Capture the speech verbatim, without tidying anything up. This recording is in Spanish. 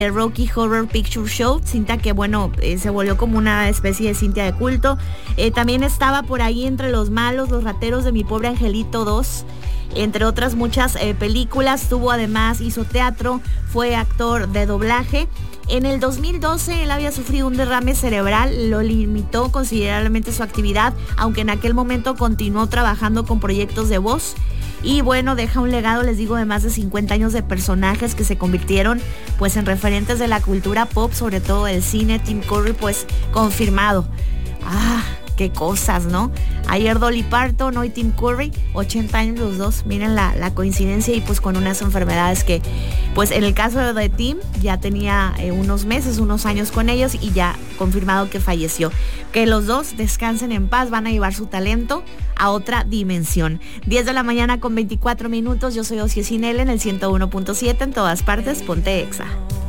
el Rocky Horror Picture Show, cinta que bueno, eh, se volvió como una especie de cinta de culto. Eh, también estaba por ahí entre los malos, los rateros de Mi Pobre Angelito dos, entre otras muchas eh, películas. Tuvo además, hizo teatro, fue actor de doblaje. En el dos mil doce él había sufrido un derrame cerebral, lo limitó considerablemente su actividad, aunque en aquel momento continuó trabajando con proyectos de voz. Y bueno, deja un legado, les digo, de más de cincuenta años de personajes que se convirtieron pues en referentes de la cultura pop, sobre todo del cine. Tim Curry pues confirmado. Ah, qué cosas, ¿no? Ayer Dolly Parton, hoy Tim Curry, ochenta años los dos, miren la, la coincidencia, y pues con unas enfermedades que pues en el caso de Tim ya tenía eh, unos meses, unos años con ellos, y ya confirmado que falleció. Que los dos descansen en paz, van a llevar su talento a otra dimensión. diez de la mañana con veinticuatro minutos, yo soy Ocie Cinele en el ciento uno punto siete, en todas partes, ponte Exa.